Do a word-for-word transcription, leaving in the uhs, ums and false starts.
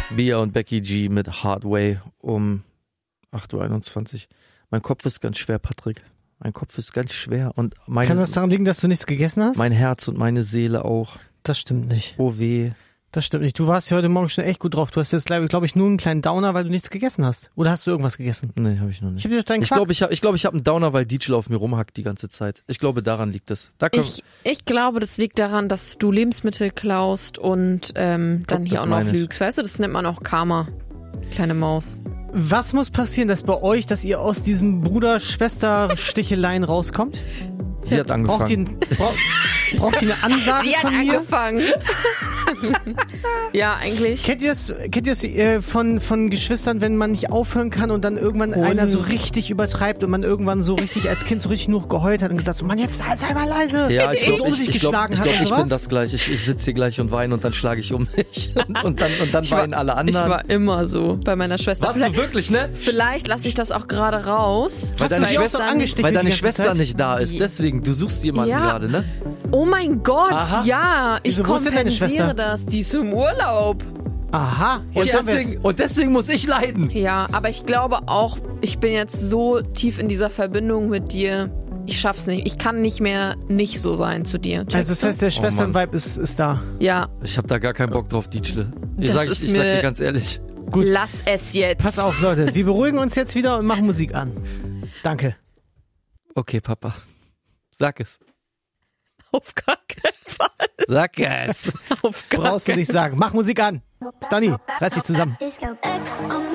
Bia und Becky G mit Hard Way um acht Uhr einundzwanzig. Mein Kopf ist ganz schwer, Patrick. Mein Kopf ist ganz schwer. Und meine, Kann das daran liegen, dass du nichts gegessen hast? Mein Herz und meine Seele auch. Das stimmt nicht. Oh weh. Das stimmt nicht. Du warst ja heute Morgen schon echt gut drauf. Du hast jetzt, glaube glaub ich, nur einen kleinen Downer, weil du nichts gegessen hast. Oder hast du irgendwas gegessen? Nee, habe ich noch nicht. Ich habe dir doch deinen Ich glaube, ich habe ich glaub, ich hab einen Downer, weil D J auf mir rumhackt die ganze Zeit. Ich glaube, daran liegt es. Da Ich, ich glaube, das liegt daran, dass du Lebensmittel klaust und ähm, dann Guck, hier das auch noch meine ich. lügst. Weißt du, das nennt man auch Karma. Kleine Maus. Was muss passieren, dass bei euch, dass ihr aus diesem Bruder-Schwester-Sticheleien rauskommt? Sie hat Braucht ihr, angefangen. ein- braucht, braucht ihr eine Ansage Sie hat von mir? angefangen. Ja, eigentlich. Kennt ihr es kennt ihr es, äh, von, von Geschwistern, wenn man nicht aufhören kann und dann irgendwann Und- einer so richtig übertreibt und man irgendwann so richtig als Kind so richtig nur geheult hat und gesagt so, Mann, jetzt sei sei mal leise. Ja, ich glaube, um ich, sich ich, glaub, geschlagen ich, hat glaub, und ich bin sowas? das gleich. Ich, ich sitze hier gleich und weine und dann schlage ich um mich. Und, und dann, und dann Ich war- weinen alle Ich anderen. war immer so bei meiner Schwester. Warst du wirklich, ne? Vielleicht lasse ich das auch gerade raus. Weil Hast deine du dich auch Schwester, so angestichelt weil deine die ganze Schwester Zeit? nicht da ist. Deswegen, du suchst jemanden Ja. gerade, ne? Oh mein Gott, Aha. ja. Ich Wieso, wo ist denn deine kompensiere Schwester? das. Die ist im Urlaub. Aha, Und jetzt haben wir es. deswegen, und deswegen muss ich leiden. Ja, aber ich glaube auch, ich bin jetzt so tief in dieser Verbindung mit dir. Ich schaff's nicht. Ich kann nicht mehr nicht so sein zu dir. Also das Checkst du? heißt, der Schwestern-Vibe ist, ist da. Ja, Ich habe da gar keinen Bock drauf, Dietschle. Ich Das sag, ich, ist ich sag mir- dir ganz ehrlich. Gut. lass es jetzt. Pass auf, Leute, wir beruhigen uns jetzt wieder und machen Musik an. Danke. Okay, Papa. Sag es. Auf gar keinen Fall. Sag es. Auf gar Brauchst du keinen nicht sagen. Mach Musik an. Stani, reiß dich zusammen. Disco. X on